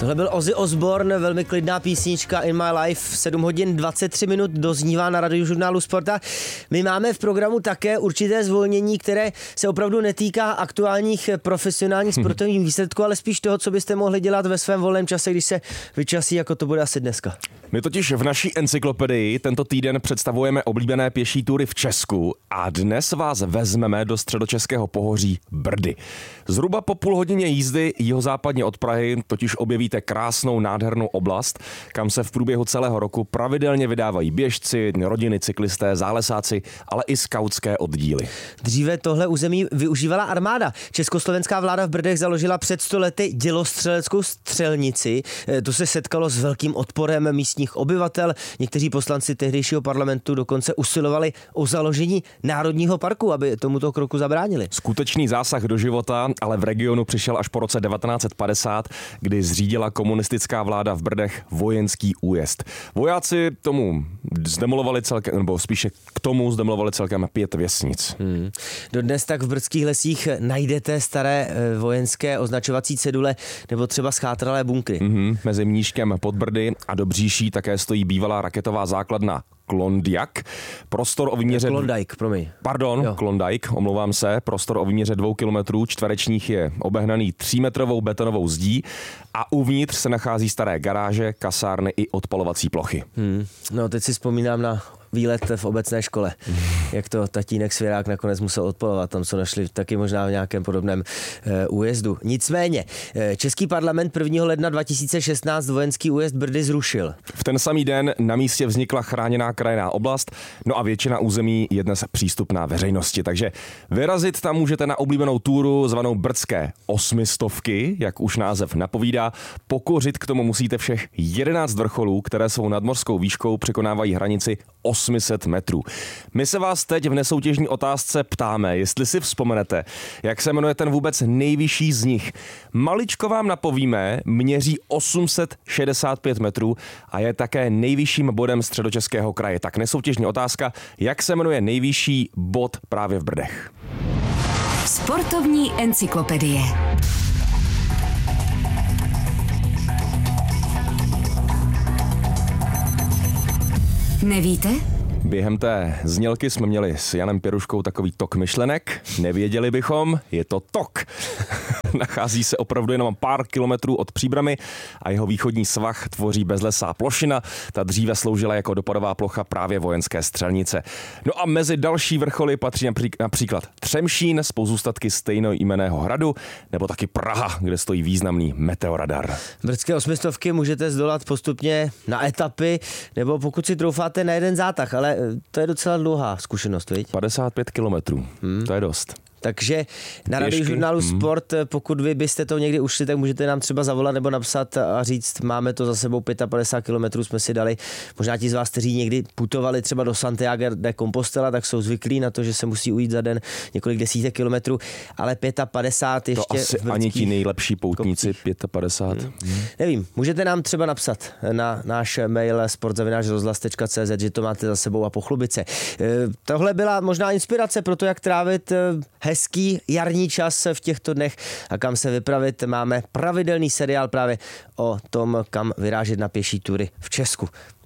Tohle byl Ozzy Osbourne, velmi klidná písnička In My Life, 7 hodin 23 minut doznívá na Radiožurnálu Sporta. My máme v programu také určité zvolnění, které se opravdu netýká aktuálních profesionálních sportovních výsledků, ale spíš toho, co byste mohli dělat ve svém volném čase, když se vyčasí, jako to bude asi dneska. My totiž v naší encyklopedii tento týden představujeme oblíbené pěší tury v Česku a dnes vás vezmeme do středočeského pohoří Brdy. Zhruba po půl hodině jízdy jihozápadně od Prahy totiž objevíte krásnou, nádhernou oblast, kam se v průběhu celého roku pravidelně vydávají běžci, rodiny, cyklisté, zálesáci, ale i skautské oddíly. Dříve tohle území využívala armáda. Československá vláda v Brdech založila před 100 lety dělostřeleckou střelnici. To se setkalo s velkým odporem místních obyvatel. Někteří poslanci tehdejšího parlamentu dokonce usilovali o založení národního parku, aby tomuto kroku zabránili. Skutečný zásah do života ale v regionu přišel až po roce 1950, kdy zřídila komunistická vláda v Brdech vojenský újezd. Vojáci tomu zdemolovali celkem, nebo spíše k tomu zdemolovali celkem 5 věznic. Dodnes tak v brdských lesích najdete staré vojenské označovací cedule nebo třeba schátralé bunkry. Mezi Mníškem pod Brdy a Dobříší také stojí bývalá raketová základna Klondike. Prostor o výměře... Klondike, promiň. Pardon, Klondike, omlouvám se. Prostor o výměře 2 kilometrů čtverečních je obehnaný 3metrovou betonovou zdí a uvnitř se nachází staré garáže, kasárny i odpalovací plochy. No, teď si vzpomínám na výlet v obecné škole. Jak to tatínek Svěrák nakonec musel odpalovat. Tam se našli taky možná v nějakém podobném újezdu. Nicméně, český parlament 1. ledna 2016 vojenský újezd Brdy zrušil. V ten samý den na místě vznikla chráněná krajinná oblast, no a většina území je dnes přístupná veřejnosti, takže vyrazit tam můžete na oblíbenou túru zvanou Brdské 800, jak už název napovídá. Pokořit k tomu musíte všech 11 vrcholů, které svou nadmořskou výškou překonávají hranici 800 metrů. My se vás teď v nesoutěžní otázce ptáme, jestli si vzpomenete, jak se jmenuje ten vůbec nejvyšší z nich. Maličko vám napovíme, měří 865 metrů a je také nejvyšším bodem Středočeského kraje. Tak nesoutěžní otázka, jak se jmenuje nejvyšší bod právě v Brdech. Sportovní encyklopedie. Nevíte? Během té znělky jsme měli s Janem Pěruškou takový tok myšlenek. Nevěděli bychom, je to tok. Nachází se opravdu jenom pár kilometrů od Příbrami a jeho východní svah tvoří bezlesá plošina. Ta dříve sloužila jako dopadová plocha právě vojenské střelnice. No a mezi další vrcholy patří například Třemšín s pozůstatky stejnojmenného hradu, nebo taky Praha, kde stojí významný meteoradar. Brdské 800 můžete zdolat postupně na etapy, nebo pokud si troufáte na jeden zátah, ale to je docela dlouhá zkušenost, viď? 55 kilometrů, to je dost. Takže na Radiožurnálu Sport, pokud vy byste to někdy ušli, tak můžete nám třeba zavolat nebo napsat a říct, máme to za sebou 55 kilometrů, jsme si dali. Možná ti z vás, kteří někdy putovali třeba do Santiago de Compostela, tak jsou zvyklí na to, že se musí ujít za den několik desítek kilometrů, ale 55 ještě... To asi ani ti nejlepší poutníci 55. Nevím, můžete nám třeba napsat na náš mail sport@rozhlas.cz, že to máte za sebou a pochlubit se. Tohle byla možná inspirace pro to, jak trávit hezký jarní čas v těchto dnech a kam se vypravit. Máme pravidelný seriál právě o tom, kam vyrážet na pěší tury v Česku.